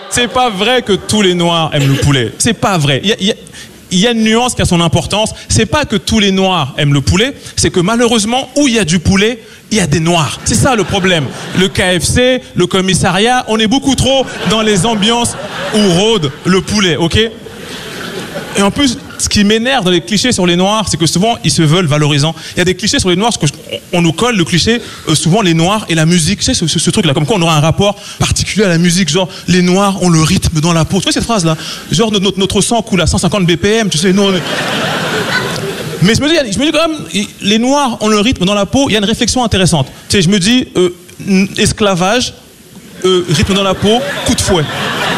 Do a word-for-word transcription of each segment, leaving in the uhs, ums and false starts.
c'est pas vrai que tous les Noirs aiment le poulet. C'est pas vrai. Il y a, il y a, il y a une nuance qui a son importance. C'est pas que tous les Noirs aiment le poulet, c'est que malheureusement, où il y a du poulet, il y a des Noirs. C'est ça le problème. Le K F C, le commissariat, on est beaucoup trop dans les ambiances où rôde le poulet, ok? Et en plus, ce qui m'énerve dans les clichés sur les Noirs, c'est que souvent, ils se veulent valorisants. Il y a des clichés sur les Noirs, parce qu'on nous colle le cliché, euh, souvent les Noirs et la musique. Tu sais, ce, ce, ce truc-là, comme quoi on aura un rapport particulier à la musique, genre, les Noirs ont le rythme dans la peau. Tu vois cette phrase-là? Genre, notre, notre sang coule à cent cinquante B P M, tu sais, nous, on est... Mais je me dis, je me dis quand même, les Noirs ont le rythme dans la peau, il y a une réflexion intéressante. Tu sais, je me dis, euh, esclavage, euh, rythme dans la peau, coup de fouet.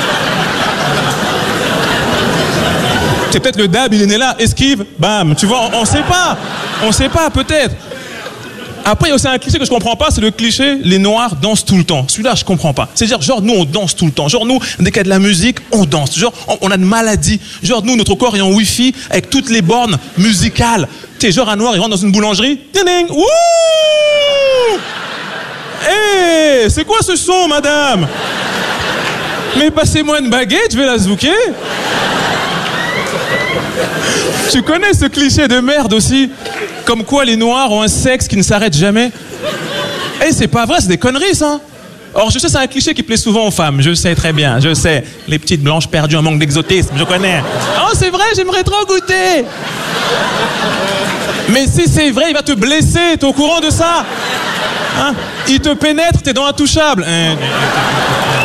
C'est peut-être le dab, il est né là, esquive, bam, tu vois, on, on sait pas, on sait pas, peut-être. Après, il y a aussi un cliché que je comprends pas, c'est le cliché, les Noirs dansent tout le temps. Celui-là, je comprends pas. C'est-à-dire, genre, nous, on danse tout le temps. Genre, nous, dès qu'il y a de la musique, on danse. Genre, on, on a de maladies. Genre, nous, notre corps est en Wi-Fi avec toutes les bornes musicales. Tu sais, genre, un Noir, il rentre dans une boulangerie, ding, wouh! Hé, hey, c'est quoi ce son, madame? Mais passez-moi une baguette, je vais la zouker. Tu connais ce cliché de merde aussi? Comme quoi les Noirs ont un sexe qui ne s'arrête jamais? Eh, hey, c'est pas vrai, c'est des conneries, ça. Or, je sais, c'est un cliché qui plaît souvent aux femmes. Je sais très bien, je sais. Les petites blanches perdues en manque d'exotisme, je connais. Oh, c'est vrai, j'aimerais trop goûter. Mais si c'est vrai, il va te blesser, t'es au courant de ça? Hein? Il te pénètre, t'es dans Intouchable. Hein?